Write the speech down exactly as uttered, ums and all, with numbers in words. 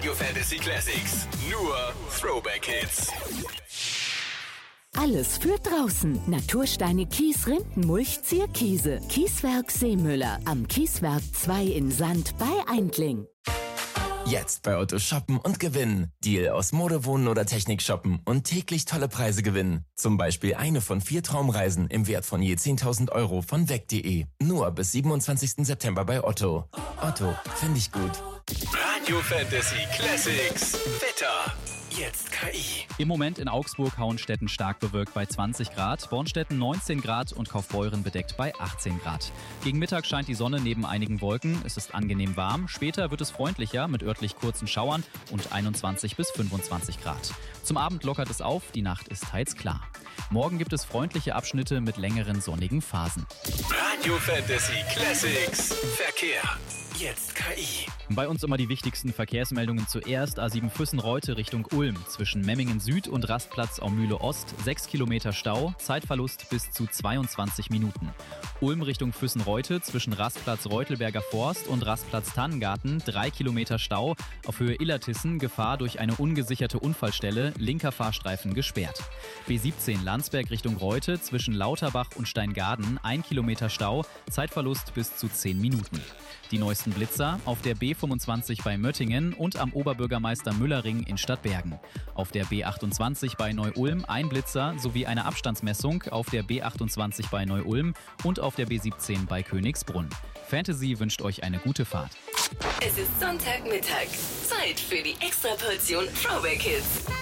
Radio Fantasy Classics. Nur Throwback Hits. Alles für draußen. Natursteine Kies Rindenmulch Zierkiese. Kieswerk Seemüller. Am Kieswerk zwei in Sand bei Eindling. Jetzt bei Otto shoppen und gewinnen. Deal aus Mode, Wohnen oder Technik shoppen und täglich tolle Preise gewinnen. Zum Beispiel eine von vier Traumreisen im Wert von je zehntausend Euro von weg punkt de. Nur bis siebenundzwanzigsten September bei Otto. Otto, finde ich gut. Radio Fantasy Classics. Wetter. Jetzt K I. Im Moment in Augsburg, Hauenstetten stark bewölkt bei zwanzig Grad, Bornstetten neunzehn Grad und Kaufbeuren bedeckt bei achtzehn Grad. Gegen Mittag scheint die Sonne neben einigen Wolken, es ist angenehm warm, später wird es freundlicher mit örtlich kurzen Schauern und einundzwanzig bis fünfundzwanzig Grad. Zum Abend lockert es auf, die Nacht ist teils klar. Morgen gibt es freundliche Abschnitte mit längeren sonnigen Phasen. Radio Fantasy Classics. Verkehr. Jetzt K I. Bei uns immer die wichtigsten Verkehrsmeldungen zuerst. A sieben Füssen-Reute Richtung Ulm. Zwischen Memmingen Süd und Rastplatz Aumühle Ost. sechs Kilometer Stau. Zeitverlust bis zu zweiundzwanzig Minuten. Ulm Richtung Füssen-Reute. Zwischen Rastplatz Reutelberger Forst und Rastplatz Tannengarten. drei Kilometer Stau. Auf Höhe Illertissen Gefahr durch eine ungesicherte Unfallstelle. Linker Fahrstreifen gesperrt. B siebzehn Landsberg Richtung Reute. Zwischen Lauterbach und Steingaden. ein Kilometer Stau. Zeitverlust bis zu zehn Minuten. Die neuesten Blitzer auf der B fünfundzwanzig bei Möttingen und am Oberbürgermeister Müllerring in Stadtbergen. Auf der B achtundzwanzig bei Neu-Ulm ein Blitzer sowie eine Abstandsmessung auf der B achtundzwanzig bei Neu-Ulm und auf der B siebzehn bei Königsbrunn. Fantasy wünscht euch eine gute Fahrt. Es ist Sonntagmittag. Zeit für die Extraportion Throwback Hits.